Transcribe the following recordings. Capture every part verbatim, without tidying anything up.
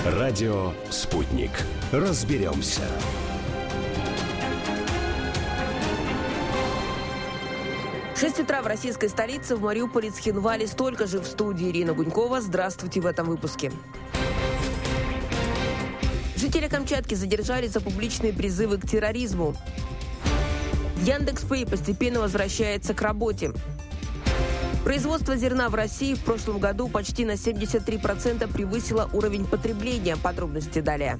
Радио «Спутник». Разберемся. шесть утра в российской столице, в Мариуполе, Цхинвале. Столько же в студии Ирина Гунькова. Здравствуйте в этом выпуске. Жители Камчатки задержали за публичные призывы к терроризму. Яндекс.Пэй постепенно возвращается к работе. Производство зерна в России в прошлом году почти на семьдесят три процента превысило уровень потребления. Подробности далее.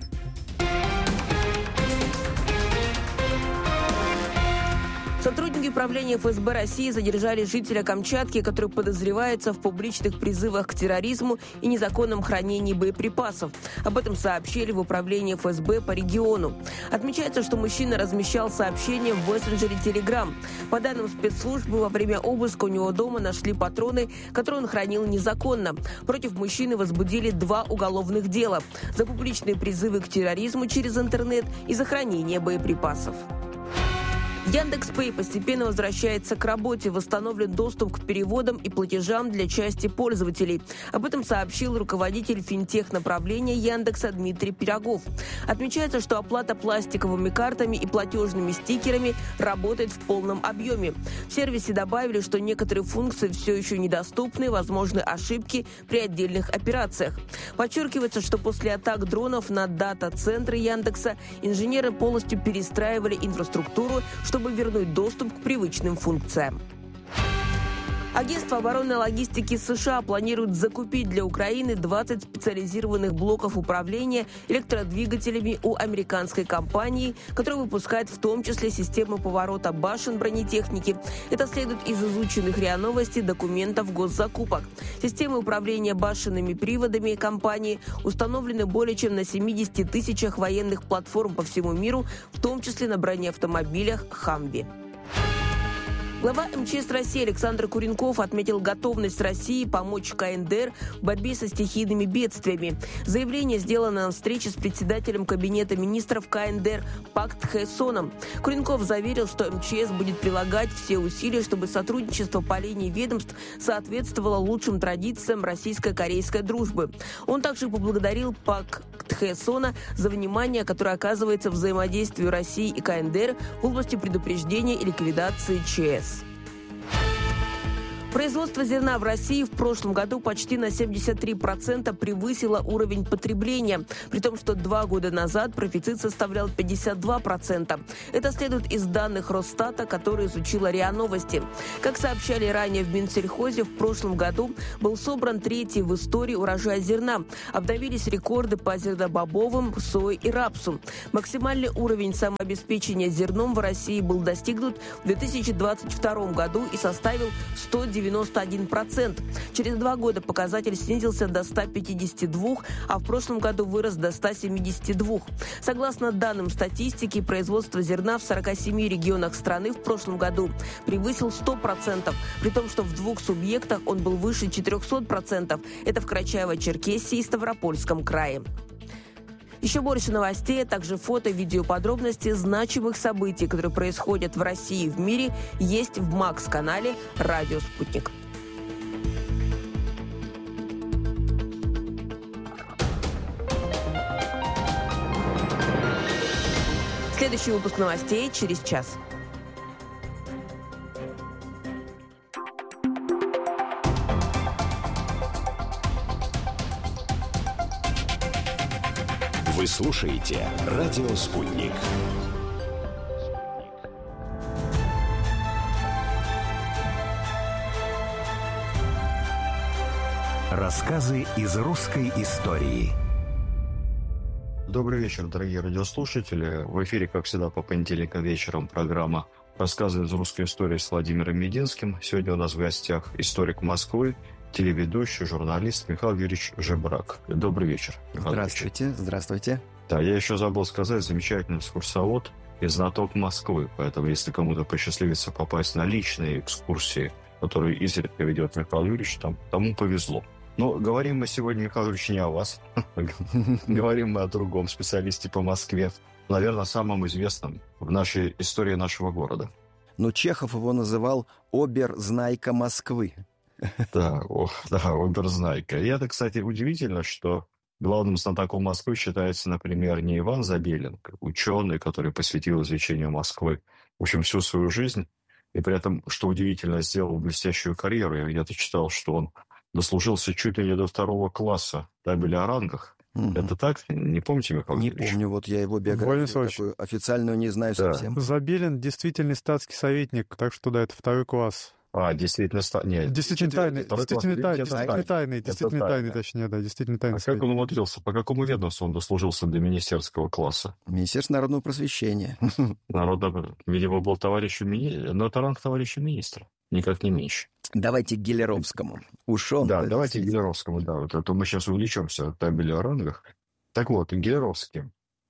Сотрудники управления эф эс бэ России задержали жителя Камчатки, который подозревается в публичных призывах к терроризму и незаконном хранении боеприпасов. Об этом сообщили в управлении эф эс бэ по региону. Отмечается, что мужчина размещал сообщения в мессенджере Telegram. По данным спецслужбы, во время обыска у него дома нашли патроны, которые он хранил незаконно. Против мужчины возбудили два уголовных дела за публичные призывы к терроризму через интернет и за хранение боеприпасов. Яндекс.Пэй постепенно возвращается к работе. Восстановлен доступ к переводам и платежам для части пользователей. Об этом сообщил руководитель финтех-направления Яндекса Дмитрий Пирогов. Отмечается, что оплата пластиковыми картами и платежными стикерами работает в полном объеме. В сервисе добавили, что некоторые функции все еще недоступны, возможны ошибки при отдельных операциях. Подчеркивается, что после атак дронов на дата-центры Яндекса инженеры полностью перестраивали инфраструктуру, чтобы чтобы вернуть доступ к привычным функциям. Агентство оборонной логистики США планирует закупить для Украины двадцать специализированных блоков управления электродвигателями у американской компании, которая выпускает в том числе системы поворота башен бронетехники. Это следует из изученных РИА Новости документов госзакупок. Системы управления башенными приводами компании установлены более чем на семидесяти тысячах военных платформ по всему миру, в том числе на бронеавтомобилях «Хамви». Глава эм че эс России Александр Куренков отметил готовность России помочь ка эн дэ эр в борьбе со стихийными бедствиями. Заявление сделано на встрече с председателем Кабинета министров ка эн дэ эр Пак Тхэ Соном. Куренков заверил, что эм че эс будет прилагать все усилия, чтобы сотрудничество по линии ведомств соответствовало лучшим традициям российско-корейской дружбы. Он также поблагодарил Пак Тхэ Сона за внимание, которое оказывается взаимодействию России и ка эн дэ эр в области предупреждения и ликвидации ЧС. Производство зерна в России в прошлом году почти на семьдесят три процента превысило уровень потребления, при том, что два года назад профицит составлял пятьдесят два процента. Это следует из данных Росстата, которые изучила РИА Новости. Как сообщали ранее в Минсельхозе, в прошлом году был собран третий в истории урожай зерна. Обновились рекорды по зернобобовым, сое и рапсу. Максимальный уровень самообеспечения зерном в России был достигнут в две тысячи двадцать втором году и составил сто девяносто один процент. Через два года показатель снизился до ста пятидесяти двух, а в прошлом году вырос до ста семидесяти двух. Согласно данным статистики, производство зерна в сорока семи регионах страны в прошлом году превысил сто процентов, при том, что в двух субъектах он был выше четырехсот процентов. Это в Карачаево-Черкесии и Ставропольском крае. Еще больше новостей, а также фото, видео, подробности значимых событий, которые происходят в России и в мире, есть в Макс-канале «Радио Спутник». Следующий выпуск новостей через час. Вы слушаете «Радио Спутник». Рассказы из русской истории. Добрый вечер, дорогие радиослушатели. В эфире, как всегда, по понедельникам вечером программа «Рассказы из русской истории» с Владимиром Мединским. Сегодня у нас в гостях историк Москвы, телеведущий, журналист Михаил Юрьевич Жебрак. Добрый вечер, Михаил Здравствуйте, Юрьевич. здравствуйте. Да, я еще забыл сказать, замечательный экскурсовод и знаток Москвы. Поэтому, если кому-то посчастливится попасть на личные экскурсии, которые изредка ведет Михаил Юрьевич, там, тому повезло. Но говорим мы сегодня, Михаил Юрьевич, не о вас. Говорим мы о другом специалисте по Москве. Наверное, самом известном в нашей истории нашего города. Но Чехов его называл «оберзнайка Москвы». Да, о, да, оберзнайка. И это, кстати, удивительно, что Главным знатоком Москвы считается, например, не Иван Забелин, ученый, который посвятил изучению Москвы, в общем, всю свою жизнь, и при этом, что удивительно, сделал блестящую карьеру. Я где-то читал, что он дослужился чуть ли не до второго класса табели о рангах. Угу. Это так? Не помните, Михаил Не Юрьевич? помню, вот я его биографию такую официальную не знаю да. совсем. Забелин действительно статский советник, так что да, это второй класс. А, действительно, ста... Нет, действительно тайный, действительно тайный, действительно тайный, действительно тайный, точнее, да, действительно тайный. А как он умудрился? По какому ведомству он дослужился до министерского класса? Министерство народного просвещения. Народного, видимо, был товарищем министра, но это ранг товарища министра, никак не меньше. Давайте к Гелеровскому. Уж он. Да, давайте к Гелеровскому, да, вот это мы сейчас увлечемся от табели о рангах. Так вот, Гелеровский,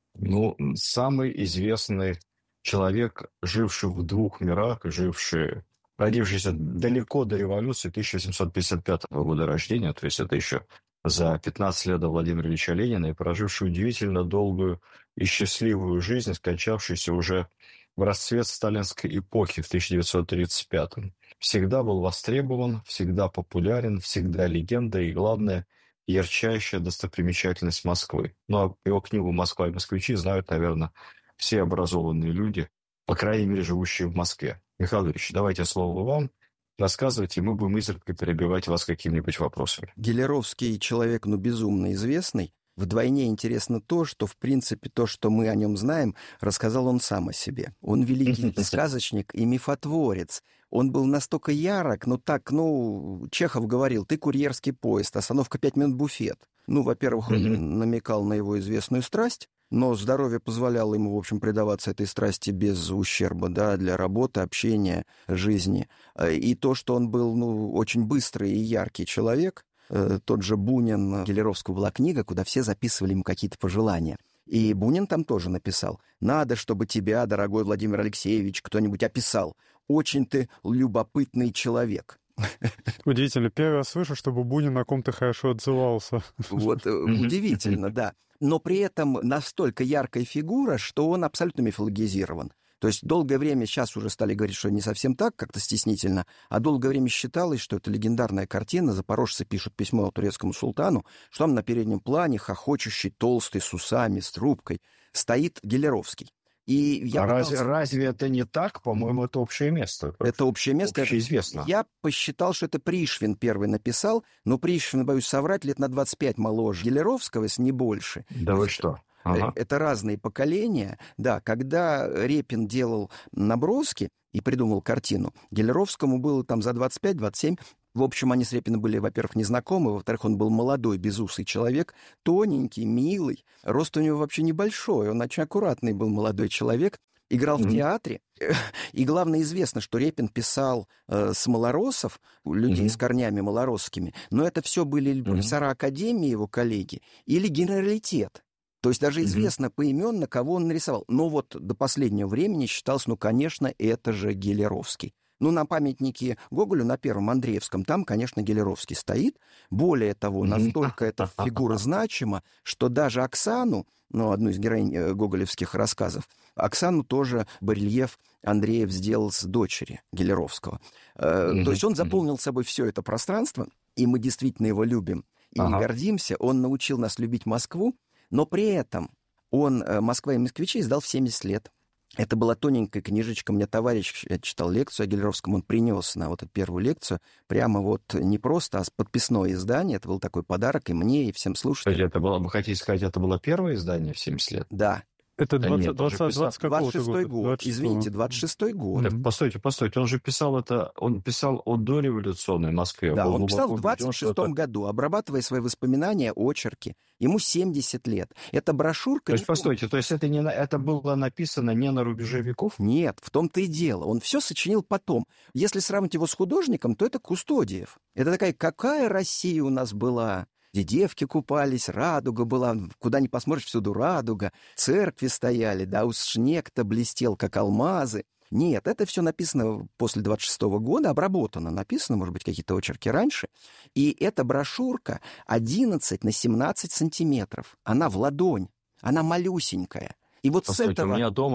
ну, самый известный человек, живший в двух мирах, живший... родившийся далеко до революции тысяча восемьсот пятьдесят пятого года рождения, то есть это еще за пятнадцать лет до Владимира Ильича Ленина, и проживший удивительно долгую и счастливую жизнь, скончавшийся уже в расцвет сталинской эпохи в тысяча девятьсот тридцать пятом. Всегда был востребован, всегда популярен, всегда легенда и, главное, ярчайшая достопримечательность Москвы. Ну, а его книгу «Москва и москвичи» знают, наверное, все образованные люди, по крайней мере, живущие в Москве. Михаил Юрьевич, давайте слово вам. Рассказывайте, мы будем изредка перебивать вас какими-нибудь вопросами. Гелеровский человек, ну, безумно известный. Вдвойне интересно то, что, в принципе, то, что мы о нем знаем, рассказал он сам о себе. Он великий сказочник и мифотворец. Он был настолько ярок, ну так, ну, Чехов говорил, ты курьерский поезд, остановка пять минут буфет. Ну, во-первых, он намекал на его известную страсть, но здоровье позволяло ему, в общем, предаваться этой страсти без ущерба, да, для работы, общения, жизни. И то, что он был, ну, очень быстрый и яркий человек, тот же Бунин, Гелеровского была книга, куда все записывали ему какие-то пожелания. И Бунин там тоже написал: «Надо, чтобы тебя, дорогой Владимир Алексеевич, кто-нибудь описал. Очень ты любопытный человек». Удивительно. Первый раз слышу, чтобы Бунин о ком-то хорошо отзывался. Вот удивительно, да. Но при этом настолько яркая фигура, что он абсолютно мифологизирован. То есть долгое время, сейчас уже стали говорить, что не совсем так, как-то стеснительно, а долгое время считалось, что это легендарная картина. Запорожцы пишут письмо турецкому султану, что там на переднем плане хохочущий, толстый, с усами, с трубкой, стоит Гелеровский. И я а пытался... разве, разве это не так? По-моему, это общее место. Это общее место. Общеизвестно. Я посчитал, что это Пришвин первый написал, но Пришвин, боюсь соврать, лет на двадцать пять моложе Гелеровского, если не больше. Да вы что? Ага. Это разные поколения. Да, когда Репин делал наброски и придумал картину, Гелеровскому было там за двадцать пять - двадцать семь. В общем, они с Репиным были, во-первых, незнакомы, во-вторых, он был молодой, безусый человек, тоненький, милый. Рост у него вообще небольшой, он очень аккуратный был молодой человек. Играл mm-hmm. в театре. И главное, известно, что Репин писал э, с малороссов, людей mm-hmm. с корнями малоросскими, но это все были mm-hmm. профессора академии, его коллеги, или генералитет. То есть даже известно mm-hmm. поименно, кого он нарисовал. Но вот до последнего времени считалось, ну, конечно, это же Гелеровский. Ну, на памятнике Гоголю, на Первом Андреевском, там, конечно, Гелеровский стоит. Более того, настолько эта фигура значима, что даже Оксану, ну, одну из героинь гоголевских рассказов, Оксану тоже барельеф Андреев сделал с дочери Гелеровского. Mm-hmm. То есть он заполнил собой все это пространство, и мы действительно его любим и ага. гордимся. Он научил нас любить Москву, но при этом он «Москва и москвичи» издал в семьдесят лет. Это была тоненькая книжечка. Мне товарищ, я читал лекцию о Гелеровском, он принес на вот эту первую лекцию прямо вот не просто, а подписное издание. Это был такой подарок и мне, и всем слушателям. Это было, вы хотите сказать, это было первое издание в семьдесят лет? Да. Это двадцать, двадцать, двадцать двадцать шестой год, двадцать шестой. Извините, двадцать шестой год. Так, постойте, постойте, он же писал это, он писал о дореволюционной Москве. Да, он писал в двадцать шестом году, обрабатывая свои воспоминания, очерки. Ему семьдесят лет. Это брошюрка... То есть, постойте, то есть это, не, это было написано не на рубеже веков? Нет, в том-то и дело. Он все сочинил потом. Если сравнить его с художником, то это Кустодиев. Это такая, какая Россия у нас была... Где девки купались, радуга была, куда ни посмотришь, всюду радуга, церкви стояли, да, уж снег-то блестел, как алмазы. Нет, это все написано после двадцать шестого года, обработано, написано, может быть, какие-то очерки раньше. И эта брошюрка одиннадцать на семнадцать сантиметров. Она в ладонь, она малюсенькая. И вот Постойте, с этого... у меня дома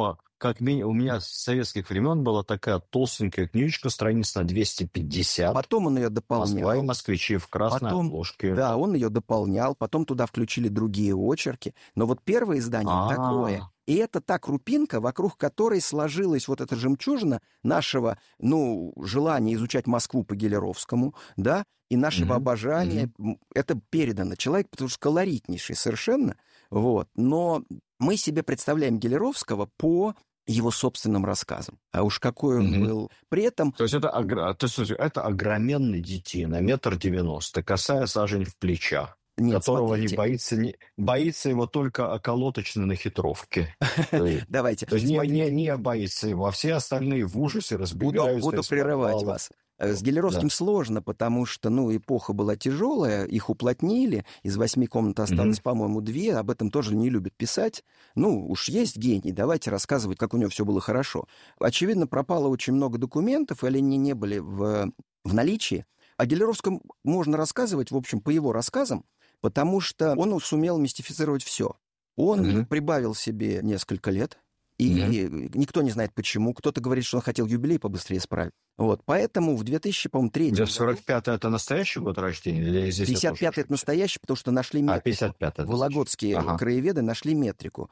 как минимум, у меня с советских времен была такая толстенькая книжечка, страниц на двести пятьдесят. Потом он ее дополнял. «Москва и москвичи» в красной потом, обложке. Да, он ее дополнял, потом туда включили другие очерки. Но вот первое издание А-а-а. такое. И это та крупинка, вокруг которой сложилась вот эта жемчужина нашего, ну, желания изучать Москву по Гелеровскому, да, и нашего mm-hmm. обожания. Mm-hmm. Это передано. Человек, потому что колоритнейший совершенно, вот. Но мы себе представляем Гелеровского по его собственным рассказам. А уж какой он mm-hmm. был. При этом... То есть это, огр... То есть это огроменный детина, метр девяносто, косая сажень в плечах. Нет, которого смотрите. не боится, не, боится его только околоточный на хитровке. Давайте. То есть не, не боится его, а все остальные в ужасе разбегаются. Буду прерывать вас. С Гелеровским да. сложно, потому что, ну, эпоха была тяжелая, их уплотнили, из восьми комнат осталось, mm-hmm. по-моему, две, об этом тоже не любят писать. Ну, уж есть гений, давайте рассказывать, как у него все было хорошо. Очевидно, пропало очень много документов, или они не были в, в наличии. О Гелеровском можно рассказывать, в общем, по его рассказам, потому что он сумел мистифицировать все. Он mm-hmm. прибавил себе несколько лет, и mm-hmm. никто не знает почему. Кто-то говорит, что он хотел юбилей побыстрее справить. Вот, поэтому в две тысячи третьем... сорок пятый это настоящий год рождения? Или здесь пятьдесят пятый это настоящий, потому что нашли метрику. А, пятьдесят пятый Вологодские ага. краеведы нашли метрику.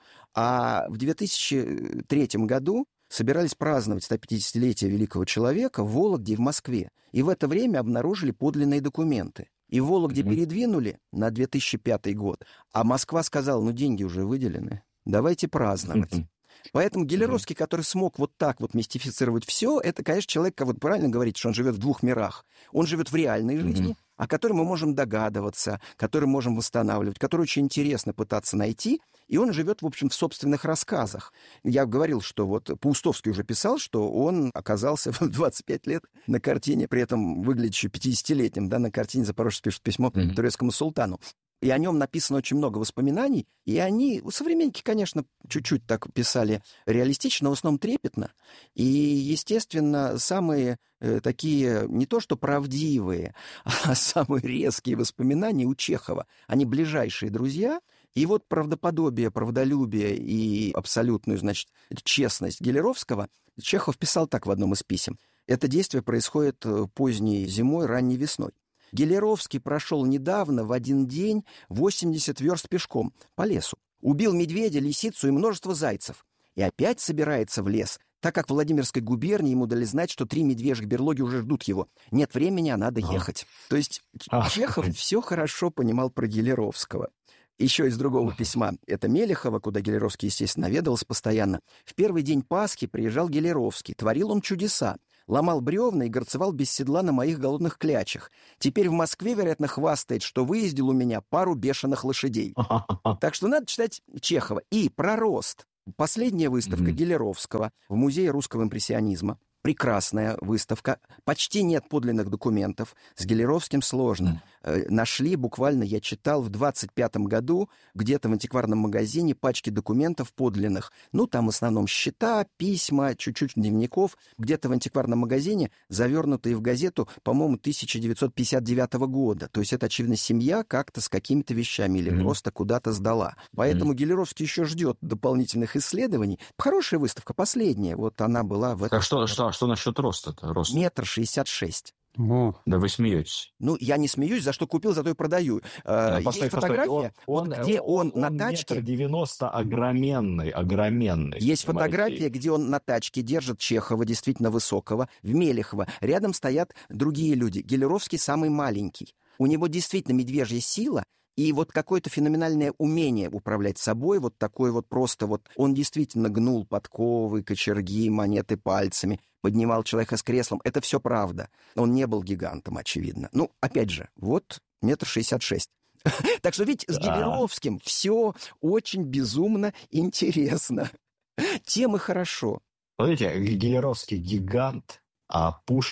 А в две тысячи третьем году собирались праздновать сто пятидесятилетие великого человека в Вологде и в Москве. И в это время обнаружили подлинные документы. И в Вологде mm-hmm. передвинули на две тысячи пятый год. А Москва сказала, ну, деньги уже выделены, давайте праздновать. Mm-hmm. Поэтому Гелеровский, mm-hmm. который смог вот так вот мистифицировать все, это, конечно, человек, как вот правильно говорить, что он живет в двух мирах. Он живет в реальной mm-hmm. жизни, о которой мы можем догадываться, который можем восстанавливать, который очень интересно пытаться найти, и он живет, в общем, в собственных рассказах. Я говорил, что вот Паустовский уже писал, что он оказался в двадцать пять лет на картине, при этом выглядящий пятидесятилетним, да, на картине «Запорожец пишет письмо mm-hmm. турецкому султану». И о нем написано очень много воспоминаний, и они, современники, конечно, чуть-чуть так писали реалистично, но в основном трепетно. И, естественно, самые э, такие, не то что правдивые, а самые резкие воспоминания у Чехова. Они ближайшие друзья, и вот правдоподобие, правдолюбие и абсолютную, значит, честность Гелеровского Чехов писал так в одном из писем. Это действие происходит поздней зимой, ранней весной. Гелеровский прошел недавно в один день восемьдесят верст пешком по лесу. Убил медведя, лисицу и множество зайцев. И опять собирается в лес, так как в Владимирской губернии ему дали знать, что три медвежьих берлоги уже ждут его. Нет времени, а надо ехать. То есть Чехов все хорошо понимал про Гелеровского. Еще из другого письма. Это Мелехова, куда Гелеровский, естественно, наведывался постоянно. В первый день Пасхи приезжал Гелеровский. Творил он чудеса. Ломал бревна и горцевал без седла на моих голодных клячах. Теперь в Москве, вероятно, хвастает, что выездил у меня пару бешеных лошадей. Так что надо читать Чехова. И про рост. Последняя выставка mm-hmm. Гелеровского в Музее русского импрессионизма. Прекрасная выставка. Почти нет подлинных документов. С Гелеровским сложно. Mm. Нашли, буквально я читал, в двадцать пятом году где-то в антикварном магазине пачки документов подлинных. Ну, там в основном счета, письма, чуть-чуть дневников. Где-то в антикварном магазине, завернутые в газету, по-моему, тысяча девятьсот пятьдесят девятого года. То есть это, очевидно, семья как-то с какими-то вещами или mm. просто куда-то сдала. Поэтому mm. Гелеровский еще ждет дополнительных исследований. Хорошая выставка, последняя. Вот она была в этом... Так что, что, что насчет роста-то? Рост? Метр шестьдесят шесть. О. Да вы смеетесь. Ну, я не смеюсь, за что купил, зато и продаю. Да, есть постой, фотография, он, вот, где он, он на тачке... метр девяносто огроменный, огроменный. Есть фотография, где он на тачке держит Чехова, действительно высокого, в Мелехова. Рядом стоят другие люди. Гелеровский самый маленький. У него действительно медвежья сила, и вот какое-то феноменальное умение управлять собой, вот такой вот просто вот... Он действительно гнул подковы, кочерги, монеты пальцами, поднимал человека с креслом. Это все правда. Он не был гигантом, очевидно. Ну, опять же, вот метр шестьдесят шесть. Так что, видите, с Гелеровским все очень безумно интересно. Тем и хорошо. Смотрите, Гелеровский гигант, а Пушкин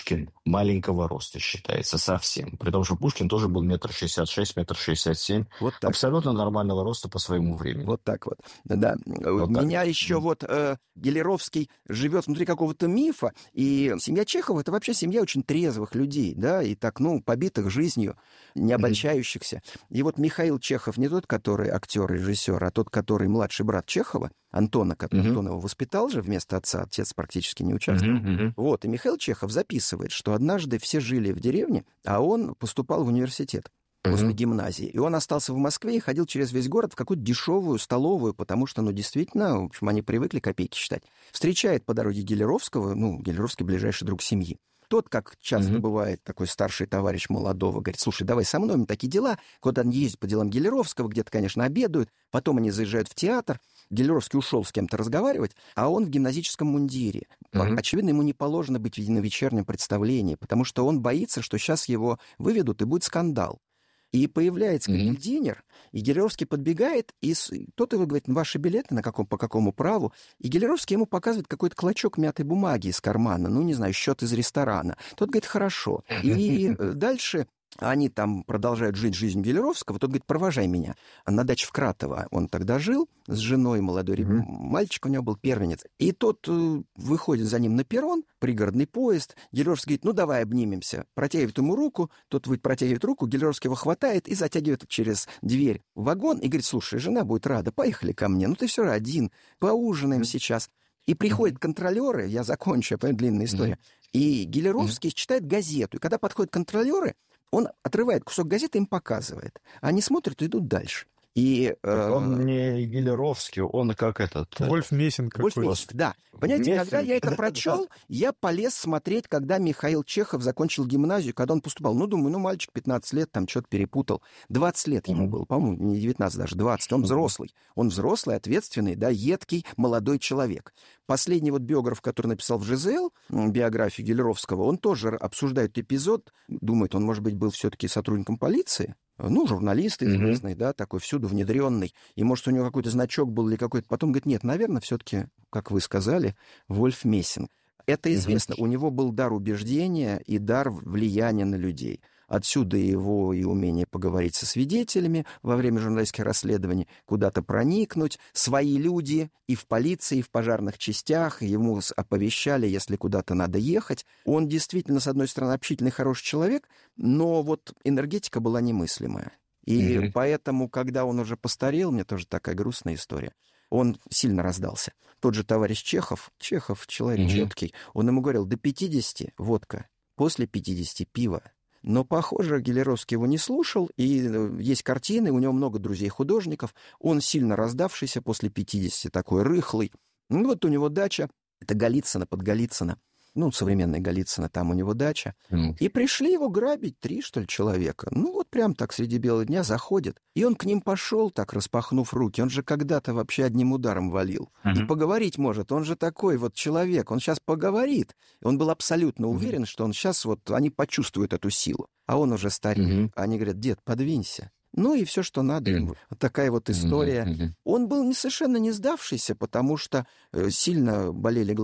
маленького роста считается совсем. При том, что Пушкин тоже был метр шестьдесят шесть, метр шестьдесят семь. Вот так. Абсолютно нормального роста по своему времени. Вот так вот. Да. Вот Меня так. еще mm. вот э, Гелеровский живет внутри какого-то мифа, и семья Чехова — это вообще семья очень трезвых людей, да, и так, ну, побитых жизнью, не обольщающихся. Mm-hmm. И вот Михаил Чехов не тот, который актер, режиссер, а тот, который младший брат Чехова, Антона, который mm-hmm. Антон его воспитал же вместо отца, отец практически не участвовал. Mm-hmm. Вот, и Михаил Чехов записывает, что однажды все жили в деревне, а он поступал в университет после mm-hmm. гимназии. И он остался в Москве и ходил через весь город в какую-то дешевую столовую, потому что, ну, действительно, в общем, они привыкли копейки считать. Встречает по дороге Гелеровского, ну, Гелеровский ближайший друг семьи. Тот, как часто mm-hmm. бывает, такой старший товарищ молодого, говорит: слушай, давай со мной, у меня такие дела. Куда они ездят по делам Гелеровского, где-то, конечно, обедают. Потом они заезжают в театр. Гелеровский ушел с кем-то разговаривать, а он в гимназическом мундире. Mm-hmm. Очевидно, ему не положено быть на вечернем представлении, потому что он боится, что сейчас его выведут, и будет скандал. И появляется камердинер, mm-hmm. и Гелеровский подбегает, и тот его говорит: ваши билеты на каком, по какому праву? И Гелеровский ему показывает какой-то клочок мятой бумаги из кармана, ну, не знаю, счет из ресторана. Тот говорит: хорошо. И дальше они там продолжают жить жизнью Гелеровского. Тот говорит: провожай меня. На даче в Кратово он тогда жил с женой, молодой mm-hmm. мальчик у него был, первенец. И тот э, выходит за ним на перрон, пригородный поезд. Гелеровский говорит: ну, давай обнимемся. Протягивает ему руку, тот протягивает руку, Гелеровский его хватает и затягивает через дверь в вагон и говорит: слушай, жена будет рада, поехали ко мне, ну, ты все равно один, поужинаем mm-hmm. сейчас. И приходят mm-hmm. контролеры, я закончу, я понимаю, длинная история, mm-hmm. и Гелеровский mm-hmm. читает газету. И когда подходят контролеры, он отрывает кусок газеты, им показывает. Они смотрят и идут дальше. И, э... Он не Гелеровский, он как этот... Вольф Мессинг. Вольф Мессинг, да. Понимаете, Мессинг. Когда я это прочел, я полез смотреть, когда Михаил Чехов закончил гимназию, когда он поступал. Ну, думаю, ну, мальчик пятнадцать лет, там что-то перепутал. двадцать лет ему было, по-моему, не девятнадцать даже, двадцать. Он взрослый. Он взрослый, ответственный, да, едкий, молодой человек. Последний вот биограф, который написал в ЖЗЛ биографию Гелеровского, он тоже обсуждает эпизод, думает, он, может быть, был все-таки сотрудником полиции. Ну, журналист известный, mm-hmm. да, такой всюду внедренный. И, может, у него какой-то значок был или какой-то... Потом говорит: нет, наверное, все-таки, как вы сказали, Вольф Мессинг. Это известно. Mm-hmm. У него был дар убеждения и дар влияния на людей. Отсюда его и умение поговорить со свидетелями во время журналистских расследований, куда-то проникнуть. Свои люди и в полиции, и в пожарных частях, ему оповещали, если куда-то надо ехать. Он действительно, с одной стороны, общительный, хороший человек, но вот энергетика была немыслимая. И mm-hmm. поэтому, когда он уже постарел, мне тоже такая грустная история, он сильно раздался. Тот же товарищ Чехов, Чехов человек mm-hmm. четкий, он ему говорил: до пятидесяти водка, после пятидесяти пиво. Но, похоже, Гелеровский его не слушал, и есть картины, у него много друзей-художников, он сильно раздавшийся после пятидесяти, такой рыхлый. Ну, вот у него дача, это Голицыно, под Голицыно, ну, современная Голицыно, там у него дача. Mm. И пришли его грабить три, что ли, человека. Ну, вот прям так среди бела дня заходят. И он к ним пошел, так распахнув руки. Он же когда-то вообще одним ударом валил. Mm-hmm. И поговорить может. Он же такой вот человек. Он сейчас поговорит. И он был абсолютно уверен, mm-hmm. что он сейчас вот... Они почувствуют эту силу. А он уже старик. Mm-hmm. Они говорят: дед, подвинься. Ну и все, что надо. Mm-hmm. Вот такая вот история. Mm-hmm. Он был не, совершенно не сдавшийся, потому что сильно болели глаза.